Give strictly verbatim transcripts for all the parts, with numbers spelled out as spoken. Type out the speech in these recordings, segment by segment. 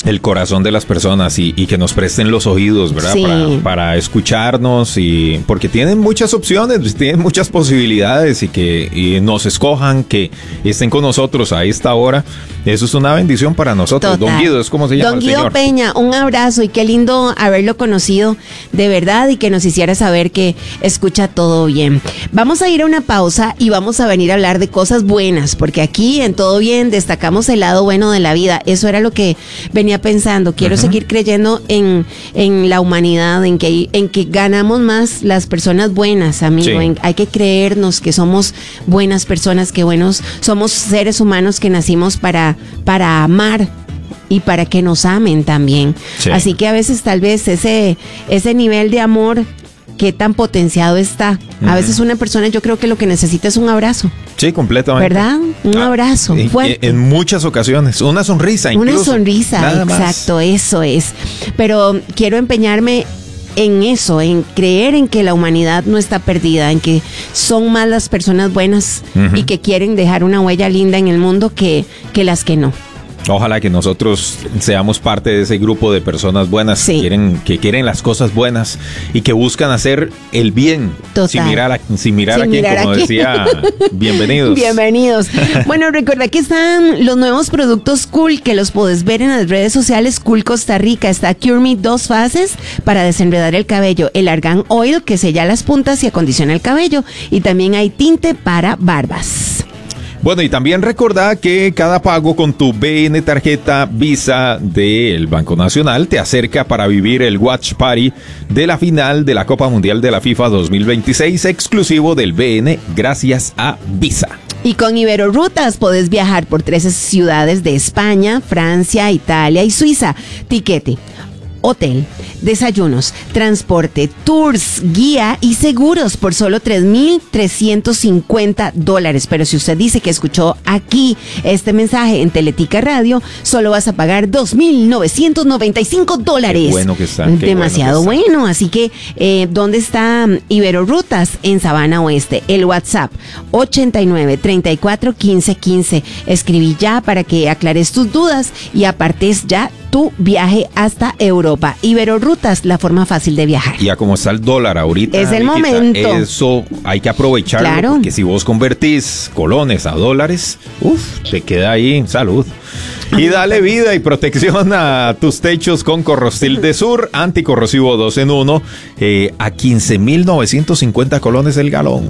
el corazón de las personas y, y que nos presten los oídos, ¿verdad? Sí. Para, para escucharnos y porque tienen muchas opciones, tienen muchas posibilidades y que y nos escojan, que estén con nosotros a esta hora. Eso es una bendición para nosotros. Total. Don Guido, ¿es cómo se llama Don el Guido señor? Peña, un abrazo y qué lindo haberlo conocido de verdad y que nos hiciera saber que escucha todo bien. Vamos a ir a una pausa y vamos a venir a hablar de cosas buenas, porque aquí en Todo Bien destacamos el lado bueno de la vida. Eso era lo que venía pensando. Quiero uh-huh. seguir creyendo en, en la humanidad, en que, en que ganamos más las personas buenas, amigo. Sí. En, hay que creernos que somos buenas personas, que buenos, somos seres humanos que nacimos para, para amar y para que nos amen también. Sí. Así que a veces tal vez ese, ese nivel de amor, qué tan potenciado está. Uh-huh. A veces una persona, yo creo que lo que necesita es un abrazo. Sí, completamente. ¿Verdad? Un ah, abrazo en, fuerte. En muchas ocasiones. Una sonrisa incluso. Una sonrisa, Nada exacto, más. Eso es. Pero quiero empeñarme en eso, en creer en que la humanidad no está perdida, en que son más las personas buenas uh-huh. y que quieren dejar una huella linda en el mundo que, que las que no. Ojalá que nosotros seamos parte de ese grupo de personas buenas sí. que quieren que quieren las cosas buenas y que buscan hacer el bien. Total. sin mirar a, sin mirar sin a quién, como decía, bienvenidos. Bienvenidos. Bueno, recuerda que están los nuevos productos Cool que los puedes ver en las redes sociales. Cool Costa Rica, está Cure Me dos fases para desenredar el cabello, el Argan Oil que sella las puntas y acondiciona el cabello, y también hay tinte para barbas. Bueno, y también recordá que cada pago con tu B N tarjeta Visa del Banco Nacional te acerca para vivir el Watch Party de la final de la Copa Mundial de la FIFA dos mil veintiséis, exclusivo del B N gracias a Visa. Y con Iberorutas podés viajar por trece ciudades de España, Francia, Italia y Suiza. Tiquete, hotel, desayunos, transporte, tours, guía y seguros por solo tres mil trescientos cincuenta dólares. Pero si usted dice que escuchó aquí este mensaje en Teletica Radio, solo vas a pagar dos mil novecientos noventa y cinco dólares. Qué bueno que está. Qué Demasiado bueno, que está. bueno. Así que, eh, ¿dónde está Iberorutas? En Sabana Oeste. El WhatsApp, ochenta y nueve, treinta y cuatro, quince, quince. Escribí ya para que aclares tus dudas y apartes ya tu viaje hasta Europa. Iberorutas, la forma fácil de viajar. Y a como está el dólar ahorita, es el Riquita, momento. Eso hay que aprovecharlo, claro. Porque si vos convertís colones a dólares, uff, te queda ahí salud. Y dale vida y protección a tus techos con Corrostil de Sur, anticorrosivo dos en uno, eh, a quince mil novecientos cincuenta colones el galón.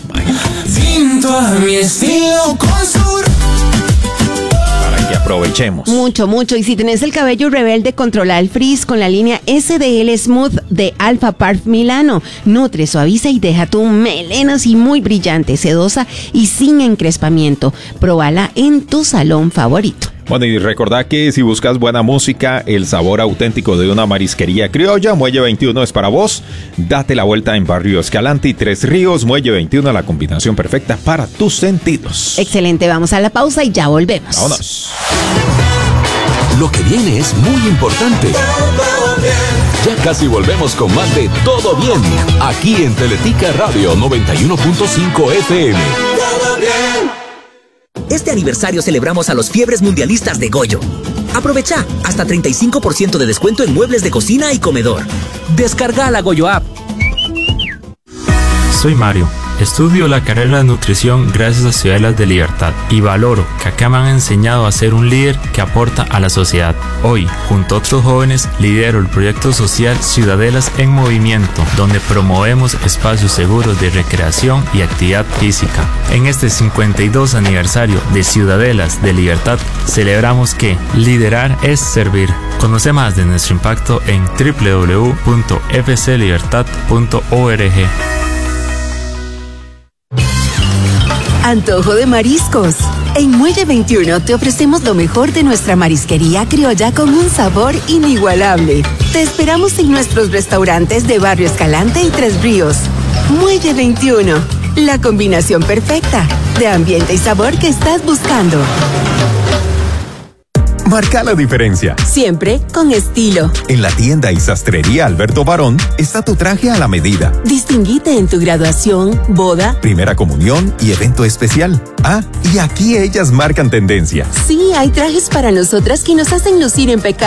Pinto a mi estilo con Sur. Que aprovechemos. Mucho, mucho. Y si tenés el cabello rebelde, controla el frizz con la línea S D L Smooth de Alpha Parf Milano. Nutre, suaviza y deja tu melena así muy brillante, sedosa y sin encrespamiento. Próbala en tu salón favorito. Bueno, y recordá que si buscas buena música, el sabor auténtico de una marisquería criolla, Muelle veintiuno es para vos. Date la vuelta en Barrio Escalante y Tres Ríos, Muelle veintiuno, la combinación perfecta para tus sentidos. Excelente, vamos a la pausa y ya volvemos. Vámonos. Lo que viene es muy importante. Ya casi volvemos con más de Todo Bien, aquí en Teletica Radio noventa y uno punto cinco F M. Todo bien. Este aniversario celebramos a los fiebres mundialistas de Goyo. Aprovecha hasta treinta y cinco por ciento de descuento en muebles de cocina y comedor. Descarga la Goyo App. Soy Mario. Estudio la carrera de nutrición gracias a Ciudadelas de Libertad y valoro que acá me han enseñado a ser un líder que aporta a la sociedad. Hoy, junto a otros jóvenes, lidero el proyecto social Ciudadelas en Movimiento, donde promovemos espacios seguros de recreación y actividad física. En este cincuenta y dos aniversario de Ciudadelas de Libertad, celebramos que liderar es servir. Conoce más de nuestro impacto en doble u doble u doble u punto f c libertad punto org. Antojo de mariscos. En Muelle veintiuno te ofrecemos lo mejor de nuestra marisquería criolla con un sabor inigualable. Te esperamos en nuestros restaurantes de Barrio Escalante y Tres Ríos. Muelle veintiuno, la combinación perfecta de ambiente y sabor que estás buscando. Marca la diferencia. Siempre con estilo. En la tienda y sastrería Alberto Barón está tu traje a la medida. Distinguite en tu graduación, boda, primera comunión y evento especial. Ah, y aquí ellas marcan tendencia. Sí, hay trajes para nosotras que nos hacen lucir impecables.